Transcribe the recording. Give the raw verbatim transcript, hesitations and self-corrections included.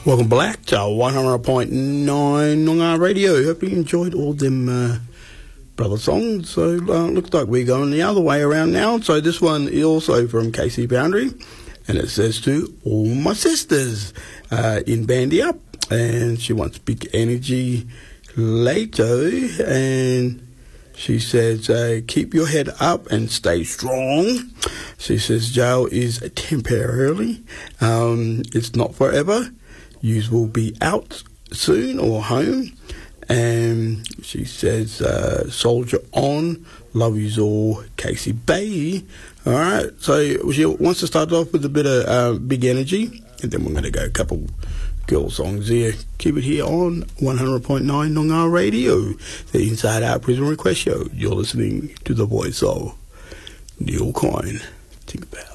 Welcome back to one hundred point nine Noongar Radio. Hope you enjoyed all them uh, brother songs. So uh, looks like we're going the other way around now. So this one is also from Casey Boundary, and it says to all my sisters uh, in Bandy Up, and she wants big energy later, and she says uh, keep your head up and stay strong. She says jail is temporarily, um, it's not forever. Yous will be out soon or home. And she says, uh, soldier on, love yous all, Casey Bay. All right, so she wants to start off with a bit of uh, big energy, and then we're going to go a couple girl songs here. Keep it here on one hundred point nine Noongar Radio, the Inside Out Prison Request Show. You're listening to the voice of Neil Coyne. Think about it.